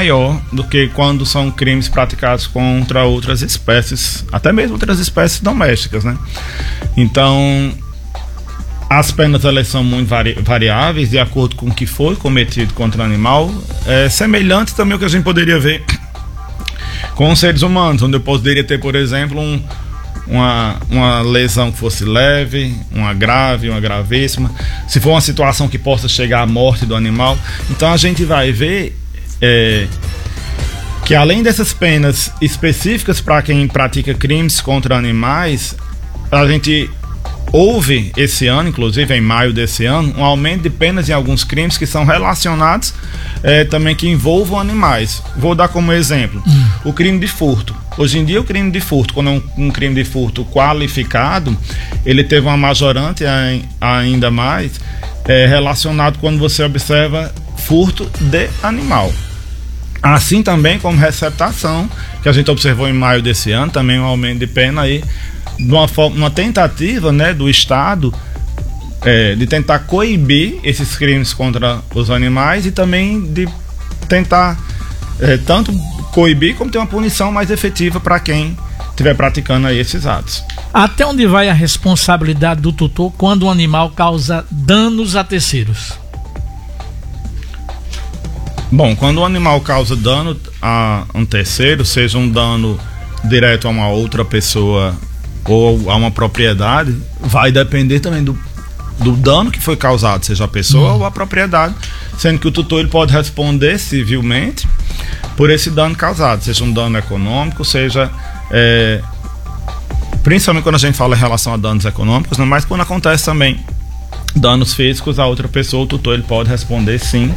maior do que quando são crimes praticados contra outras espécies, até mesmo outras espécies domésticas, né? Então, as penas elas são muito variáveis de acordo com o que foi cometido contra o animal, semelhante também ao que a gente poderia ver com os seres humanos, onde eu poderia ter, por exemplo, uma lesão que fosse leve, uma grave, uma gravíssima, se for uma situação que possa chegar à morte do animal. Então a gente vai ver que além dessas penas específicas para quem pratica crimes contra animais, a gente houve esse ano, inclusive em maio desse ano, um aumento de penas em alguns crimes que são relacionados também que envolvam animais. Vou dar como exemplo o crime de furto. Hoje em dia o crime de furto, quando é um crime de furto qualificado, ele teve uma majorante ainda mais relacionado quando você observa furto de animal. Assim também como receptação, que a gente observou em maio desse ano, também um aumento de pena aí, uma tentativa, né, do Estado de tentar coibir esses crimes contra os animais e também de tentar tanto coibir como ter uma punição mais efetiva para quem estiver praticando aí esses atos. Até onde vai a responsabilidade do tutor quando o animal causa danos a terceiros? Bom, quando o animal causa dano a um terceiro, seja um dano direto a uma outra pessoa ou a uma propriedade, vai depender também do dano que foi causado, seja a pessoa ou a propriedade, sendo que o tutor ele pode responder civilmente por esse dano causado, seja um dano econômico, seja principalmente quando a gente fala em relação a danos econômicos, mas quando acontece também danos físicos a outra pessoa, o tutor ele pode responder sim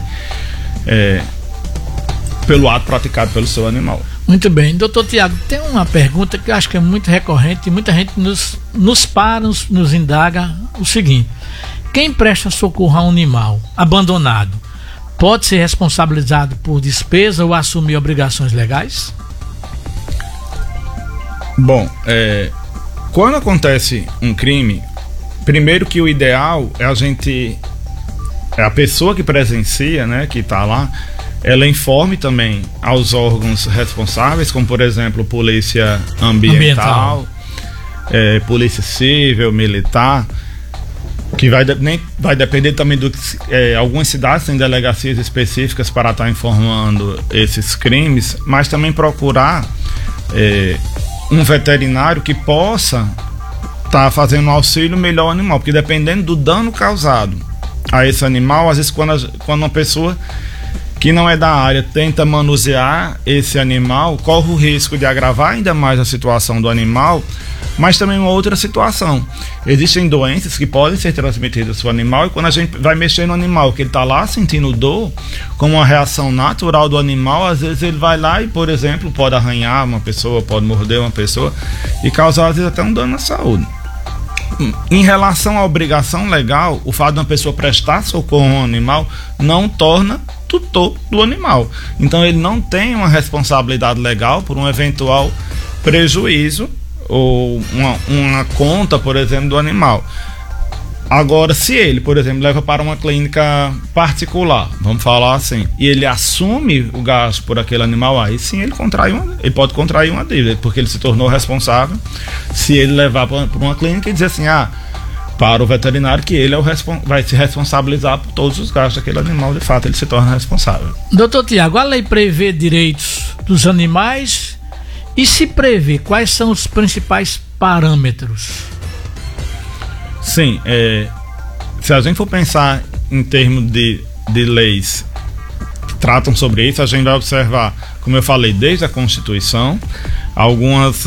pelo ato praticado pelo seu animal. Muito bem, doutor Tiago, tem uma pergunta que eu acho que é muito recorrente e muita gente nos indaga o seguinte: quem presta socorro a um animal abandonado pode ser responsabilizado por despesa ou assumir obrigações legais? Bom, quando acontece um crime, primeiro que o ideal é a pessoa que presencia, né, que está lá, ela informe também aos órgãos responsáveis, como por exemplo polícia ambiental. Polícia civil, militar, que vai depender também do algumas cidades têm delegacias específicas para estar informando esses crimes, mas também procurar um veterinário que possa estar fazendo um auxílio melhor ao animal, porque dependendo do dano causado a esse animal, às vezes quando uma pessoa que não é da área tenta manusear esse animal, corre o risco de agravar ainda mais a situação do animal, mas também uma outra situação. Existem doenças que podem ser transmitidas para o animal, e quando a gente vai mexer no animal, que ele está lá sentindo dor, como uma reação natural do animal, às vezes ele vai lá e, por exemplo, pode arranhar uma pessoa, pode morder uma pessoa e causar às vezes até um dano à saúde. Em relação à obrigação legal, o fato de uma pessoa prestar socorro a um animal não torna tutor do animal. Então ele não tem uma responsabilidade legal por um eventual prejuízo ou uma conta, por exemplo, do animal. Agora, se ele, por exemplo, leva para uma clínica particular, vamos falar assim, e ele assume o gasto por aquele animal, aí sim ele pode contrair uma dívida, porque ele se tornou responsável. Se ele levar para uma clínica e dizer assim, para o veterinário que ele vai se responsabilizar por todos os gastos daquele animal, de fato ele se torna responsável. Doutor Tiago, a lei prevê direitos dos animais e se prevê quais são os principais parâmetros? Sim, se a gente for pensar em termos de leis que tratam sobre isso, a gente vai observar, como eu falei, desde a Constituição, algumas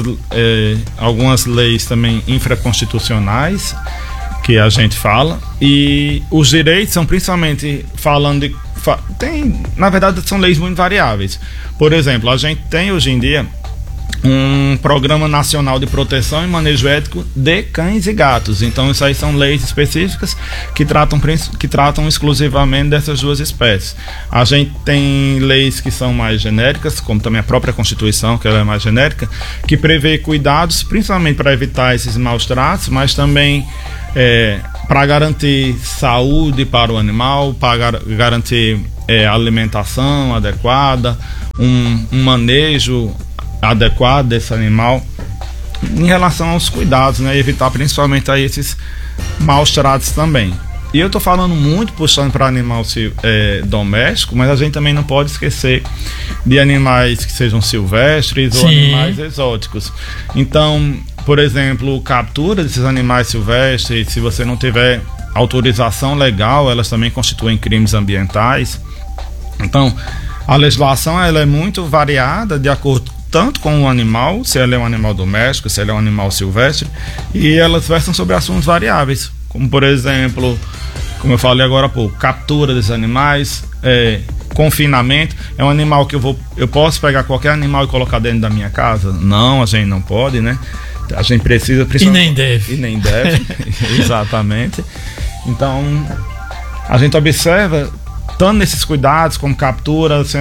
leis também infraconstitucionais que a gente fala, e os direitos são principalmente na verdade são leis muito variáveis. Por exemplo, a gente tem hoje em dia um Programa Nacional de Proteção e Manejo Ético de Cães e Gatos. Então isso aí são leis específicas que tratam exclusivamente dessas duas espécies. A gente tem leis que são mais genéricas, como também a própria Constituição, que ela é mais genérica, que prevê cuidados principalmente para evitar esses maus tratos, mas também para garantir saúde para o animal, para garantir alimentação adequada, um manejo adequado desse animal, em relação aos cuidados, né? Evitar principalmente aí esses maus tratos também. E eu tô falando muito puxando para animal doméstico, mas a gente também não pode esquecer de animais que sejam silvestres ou animais exóticos. Então, por exemplo, captura desses animais silvestres, se você não tiver autorização legal, elas também constituem crimes ambientais. Então, a legislação ela é muito variada de acordo tanto com o animal, se ele é um animal doméstico, se ele é um animal silvestre, e elas versam sobre assuntos variáveis, como por exemplo, como eu falei agora há pouco, captura desses animais, confinamento. É um animal que eu posso pegar qualquer animal e colocar dentro da minha casa? Não, a gente não pode, né? A gente precisa... E nem deve. E nem deve, exatamente. Então, a gente observa, tanto nesses cuidados, como captura, assim,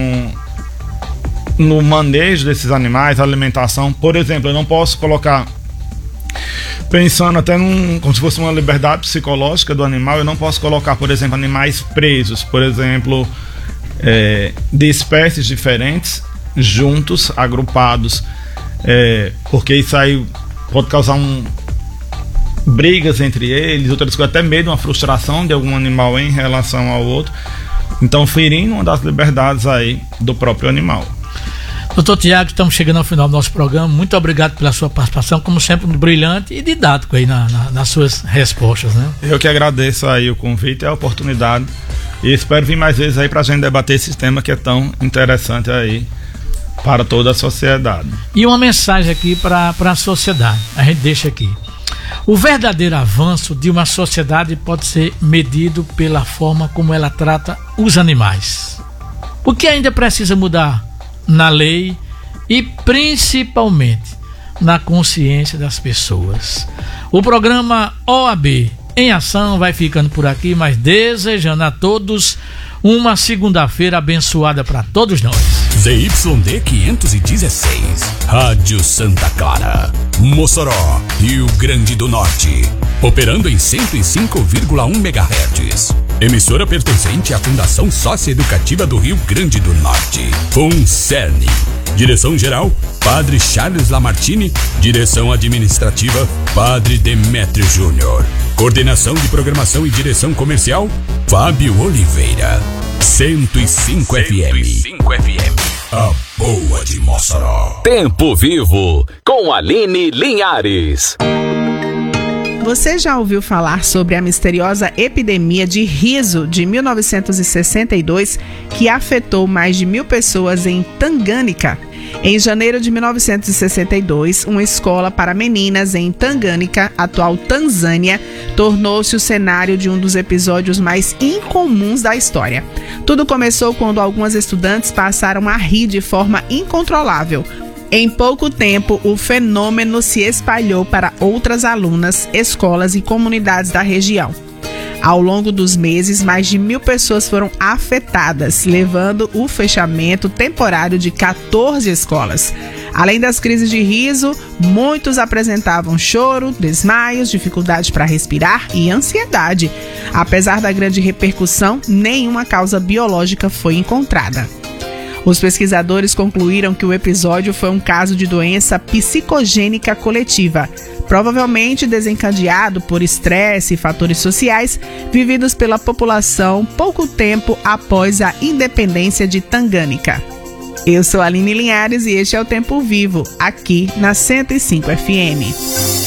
no manejo desses animais, alimentação. Por exemplo, eu não posso colocar, pensando até como se fosse uma liberdade psicológica do animal, eu não posso colocar, por exemplo, animais presos, por exemplo, de espécies diferentes, juntos, agrupados, porque isso aí pode causar brigas entre eles, outras coisas, até mesmo uma frustração de algum animal em relação ao outro. Então, ferindo uma das liberdades aí do próprio animal. Doutor Tiago, estamos chegando ao final do nosso programa. Muito obrigado pela sua participação, como sempre, brilhante e didático aí nas suas respostas, né? Eu que agradeço aí o convite e a oportunidade, e espero vir mais vezes aí pra gente debater esse tema que é tão interessante aí para toda a sociedade. E uma mensagem aqui para a sociedade, a gente deixa aqui. O verdadeiro avanço de uma sociedade pode ser medido pela forma como ela trata os animais. O que ainda precisa mudar na lei e principalmente na consciência das pessoas. O programa OAB em Ação vai ficando por aqui, mas desejando a todos uma segunda-feira abençoada para todos nós. ZYD 516, Rádio Santa Clara, Mossoró, Rio Grande do Norte, operando em 105,1 MHz. Emissora pertencente à Fundação Socioeducativa do Rio Grande do Norte, FUNCERN. Direção-geral, Padre Charles Lamartine. Direção administrativa, Padre Demétrio Júnior. Coordenação de programação e direção comercial, Fábio Oliveira. 105 FM. A boa de Mossoró. Tempo Vivo, com Aline Linhares. Você já ouviu falar sobre a misteriosa epidemia de riso de 1962 que afetou mais de 1.000 pessoas em Tanganyika? Em janeiro de 1962, uma escola para meninas em Tanganyika, atual Tanzânia, tornou-se o cenário de um dos episódios mais incomuns da história. Tudo começou quando algumas estudantes passaram a rir de forma incontrolável. Em pouco tempo, o fenômeno se espalhou para outras alunas, escolas e comunidades da região. Ao longo dos meses, mais de 1.000 pessoas foram afetadas, levando o fechamento temporário de 14 escolas. Além das crises de riso, muitos apresentavam choro, desmaios, dificuldade para respirar e ansiedade. Apesar da grande repercussão, nenhuma causa biológica foi encontrada. Os pesquisadores concluíram que o episódio foi um caso de doença psicogênica coletiva, provavelmente desencadeado por estresse e fatores sociais vividos pela população pouco tempo após a independência de Tanganyika. Eu sou Aline Linhares e este é o Tempo Vivo, aqui na 105 FM.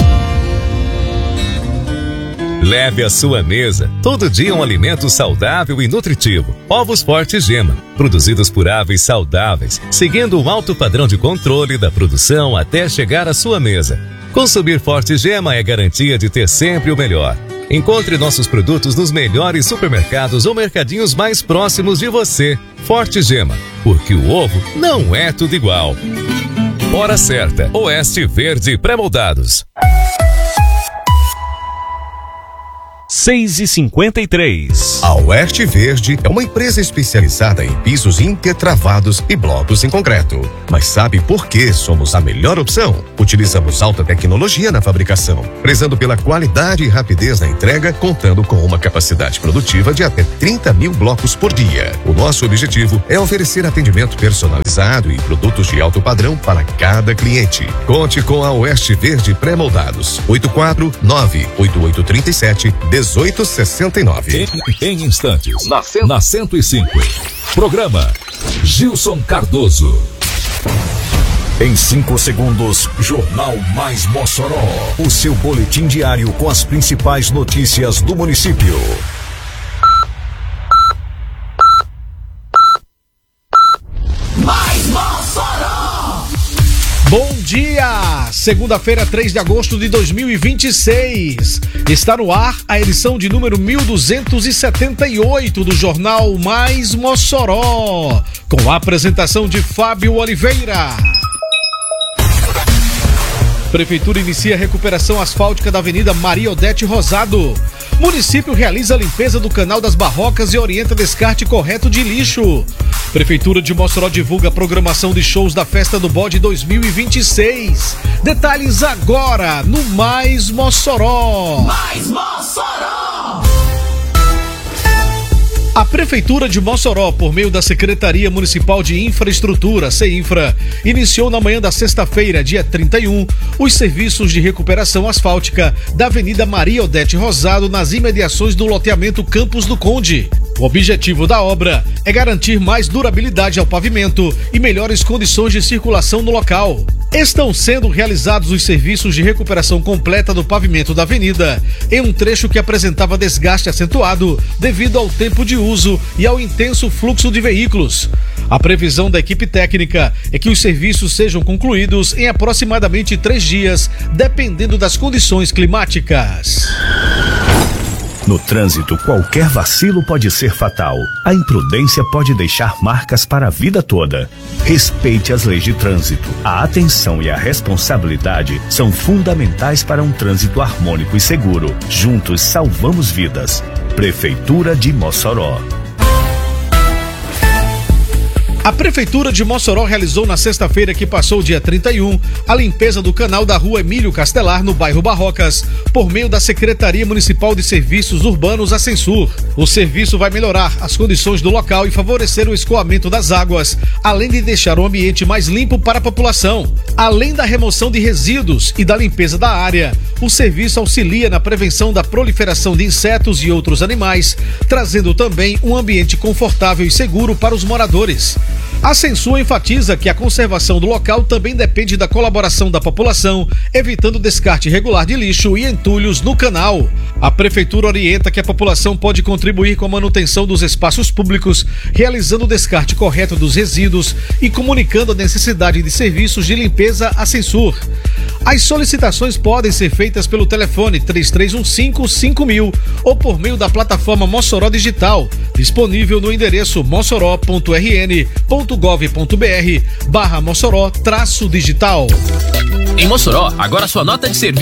Leve à sua mesa todo dia um alimento saudável e nutritivo. Ovos Forte Gema, produzidos por aves saudáveis, seguindo um alto padrão de controle da produção até chegar à sua mesa. Consumir Forte Gema é garantia de ter sempre o melhor. Encontre nossos produtos nos melhores supermercados ou mercadinhos mais próximos de você. Forte Gema, porque o ovo não é tudo igual. Hora certa, Oeste Verde Pré-moldados. 6h53. A Oeste Verde é uma empresa especializada em pisos intertravados e blocos em concreto. Mas sabe por que somos a melhor opção? Utilizamos alta tecnologia na fabricação, prezando pela qualidade e rapidez na entrega, contando com uma capacidade produtiva de até 30 mil blocos por dia. O nosso objetivo é oferecer atendimento personalizado e produtos de alto padrão para cada cliente. Conte com a Oeste Verde pré-moldados. 849-8837-1869. Em instantes, na 105. Programa Gilson Cardoso. Em 5 segundos, Jornal Mais Mossoró. O seu boletim diário com as principais notícias do município. Mais Mossoró! Bom dia! Segunda-feira, 3 de agosto de 2026. Está no ar a edição de número 1278 do Jornal Mais Mossoró, com a apresentação de Fábio Oliveira. Prefeitura inicia a recuperação asfáltica da Avenida Maria Odete Rosado. Município realiza a limpeza do Canal das Barrocas e orienta descarte correto de lixo. Prefeitura de Mossoró divulga a programação de shows da Festa do Bode 2026. Detalhes agora no Mais Mossoró. Mais Mossoró! A Prefeitura de Mossoró, por meio da Secretaria Municipal de Infraestrutura, CEINFRA, iniciou na manhã da sexta-feira, dia 31, os serviços de recuperação asfáltica da Avenida Maria Odete Rosado nas imediações do loteamento Campos do Conde. O objetivo da obra é garantir mais durabilidade ao pavimento e melhores condições de circulação no local. Estão sendo realizados os serviços de recuperação completa do pavimento da avenida, em um trecho que apresentava desgaste acentuado devido ao tempo de uso e ao intenso fluxo de veículos. A previsão da equipe técnica é que os serviços sejam concluídos em aproximadamente 3 dias, dependendo das condições climáticas. No trânsito, qualquer vacilo pode ser fatal. A imprudência pode deixar marcas para a vida toda. Respeite as leis de trânsito. A atenção e a responsabilidade são fundamentais para um trânsito harmônico e seguro. Juntos salvamos vidas. Prefeitura de Mossoró. A Prefeitura de Mossoró realizou na sexta-feira que passou, dia 31, a limpeza do canal da rua Emílio Castelar, no bairro Barrocas, por meio da Secretaria Municipal de Serviços Urbanos, a Censur. O serviço vai melhorar as condições do local e favorecer o escoamento das águas, além de deixar o ambiente mais limpo para a população. Além da remoção de resíduos e da limpeza da área, o serviço auxilia na prevenção da proliferação de insetos e outros animais, trazendo também um ambiente confortável e seguro para os moradores. A Censur enfatiza que a conservação do local também depende da colaboração da população, evitando descarte irregular de lixo e entulhos no canal. A Prefeitura orienta que a população pode contribuir com a manutenção dos espaços públicos, realizando o descarte correto dos resíduos e comunicando a necessidade de serviços de limpeza à Censur. As solicitações podem ser feitas pelo telefone 3315-5000 ou por meio da plataforma Mossoró Digital, disponível no endereço mossoró.rn.gov.br/Mossoró-digital. Em Mossoró, agora sua nota de serviço